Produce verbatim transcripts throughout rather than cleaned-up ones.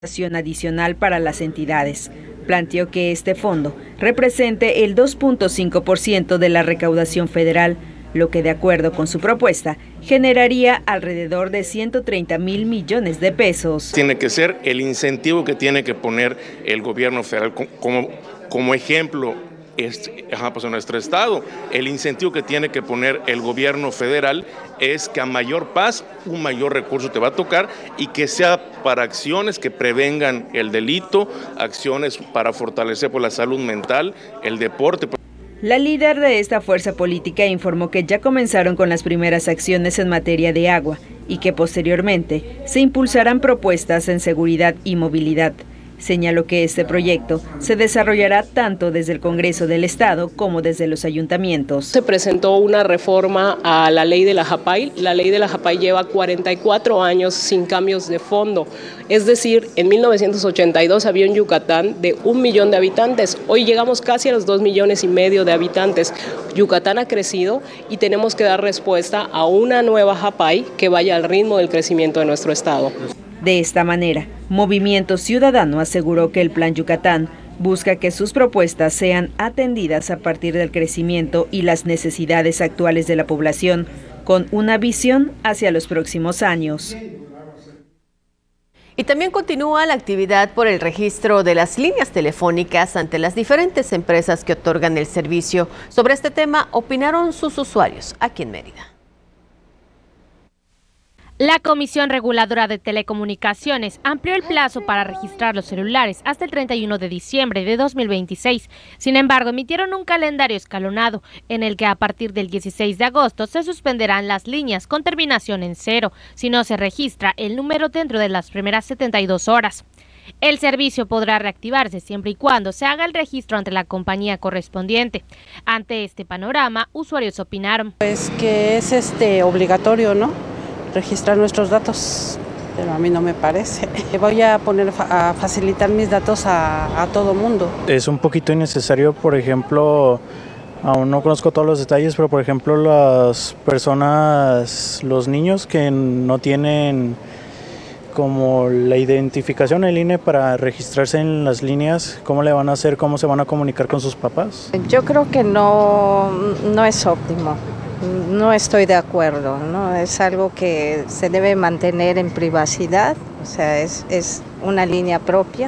Adicional para las entidades. Planteó que este fondo represente el dos punto cinco por ciento de la recaudación federal, lo que de acuerdo con su propuesta generaría alrededor de ciento treinta mil millones de pesos. Tiene que ser el incentivo que tiene que poner el gobierno federal como, como ejemplo. Es, pues en nuestro estado, el incentivo que tiene que poner el gobierno federal es que a mayor paz, un mayor recurso te va a tocar y que sea para acciones que prevengan el delito, acciones para fortalecer por la salud mental, el deporte. La líder de esta fuerza política informó que ya comenzaron con las primeras acciones en materia de agua y que posteriormente se impulsarán propuestas en seguridad y movilidad. Señaló que este proyecto se desarrollará tanto desde el Congreso del Estado como desde los ayuntamientos. Se presentó una reforma a la ley de la JAPAI. La ley de la JAPAI lleva cuarenta y cuatro años sin cambios de fondo. Es decir, en mil novecientos ochenta y dos había un Yucatán de un millón de habitantes. Hoy llegamos casi a los dos millones y medio de habitantes. Yucatán ha crecido y tenemos que dar respuesta a una nueva JAPAI que vaya al ritmo del crecimiento de nuestro estado. De esta manera, Movimiento Ciudadano aseguró que el Plan Yucatán busca que sus propuestas sean atendidas a partir del crecimiento y las necesidades actuales de la población, con una visión hacia los próximos años. Y también continúa la actividad por el registro de las líneas telefónicas ante las diferentes empresas que otorgan el servicio. Sobre este tema opinaron sus usuarios aquí en Mérida. La Comisión Reguladora de Telecomunicaciones amplió el plazo para registrar los celulares hasta el treinta y uno de diciembre de dos mil veintiséis. Sin embargo, emitieron un calendario escalonado en el que a partir del dieciséis de agosto se suspenderán las líneas con terminación en cero si no se registra el número dentro de las primeras setenta y dos horas. El servicio podrá reactivarse siempre y cuando se haga el registro ante la compañía correspondiente. Ante este panorama, usuarios opinaron. Pues que es este obligatorio, ¿no? Registrar nuestros datos, pero a mí no me parece. Voy a poner a facilitar mis datos a, a todo mundo. Es un poquito innecesario, por ejemplo, aún no conozco todos los detalles, pero por ejemplo las personas, los niños que no tienen como la identificación en línea para registrarse en las líneas, ¿cómo le van a hacer? ¿Cómo se van a comunicar con sus papás? Yo creo que no, no es óptimo. No estoy de acuerdo, ¿no? Es algo que se debe mantener en privacidad, o sea, es, es una línea propia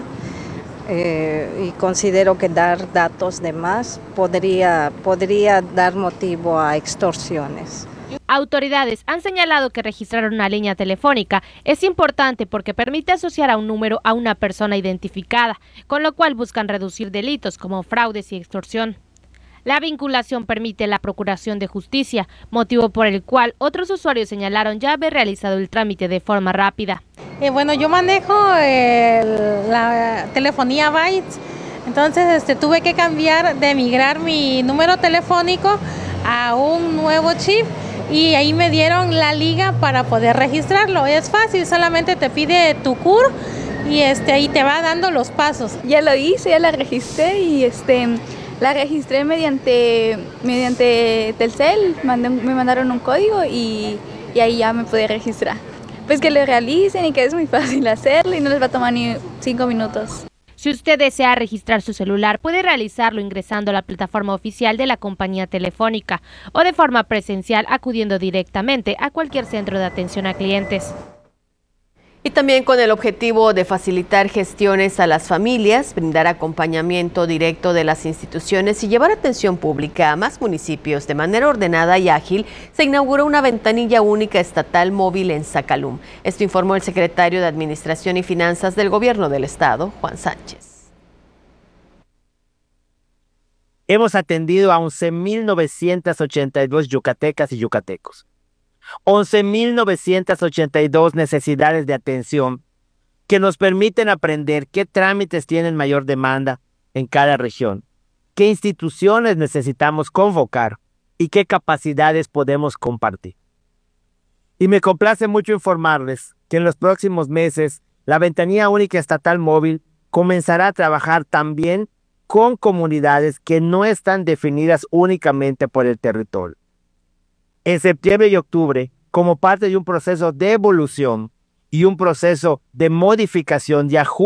eh, y considero que dar datos de más podría, podría dar motivo a extorsiones. Autoridades han señalado que registrar una línea telefónica es importante porque permite asociar a un número a una persona identificada, con lo cual buscan reducir delitos como fraudes y extorsión. La vinculación permite la procuración de justicia, motivo por el cual otros usuarios señalaron ya haber realizado el trámite de forma rápida. Eh, bueno, yo manejo el, la telefonía Bytes, entonces este, tuve que cambiar de migrar mi número telefónico a un nuevo chip y ahí me dieron la liga para poder registrarlo. Es fácil, solamente te pide tu C U R y este, ahí te va dando los pasos. Ya lo hice, ya la registré y este... La registré mediante, mediante Telcel, mandé, me mandaron un código y, y ahí ya me pude registrar. Pues que lo realicen y que es muy fácil hacerlo y no les va a tomar ni cinco minutos. Si usted desea registrar su celular, puede realizarlo ingresando a la plataforma oficial de la compañía telefónica o de forma presencial acudiendo directamente a cualquier centro de atención a clientes. Y también con el objetivo de facilitar gestiones a las familias, brindar acompañamiento directo de las instituciones y llevar atención pública a más municipios de manera ordenada y ágil, se inauguró una ventanilla única estatal móvil en Zacalum. Esto informó el secretario de Administración y Finanzas del Gobierno del Estado, Juan Sánchez. Hemos atendido a once mil novecientas ochenta y dos yucatecas y yucatecos. once mil novecientas ochenta y dos necesidades de atención que nos permiten aprender qué trámites tienen mayor demanda en cada región, qué instituciones necesitamos convocar y qué capacidades podemos compartir. Y me complace mucho informarles que en los próximos meses la Ventanilla Única Estatal Móvil comenzará a trabajar también con comunidades que no están definidas únicamente por el territorio. En septiembre y octubre, como parte de un proceso de evolución y un proceso de modificación y ajuste